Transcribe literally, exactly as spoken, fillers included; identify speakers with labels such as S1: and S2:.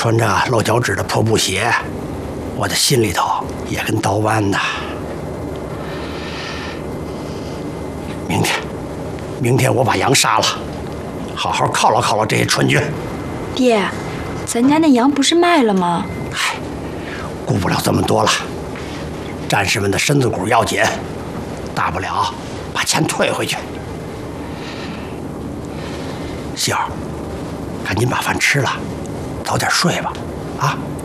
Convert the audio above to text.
S1: 穿着露脚趾的破布鞋，我的心里头也跟刀剜呐。明天，明天我把羊杀了，好好犒劳犒劳这些川军。
S2: 爹，咱家那羊不是卖了吗？
S1: 唉，顾不了这么多了，战士们的身子骨要紧，大不了把钱退回去。希儿，赶紧把饭吃了，早点睡吧，啊。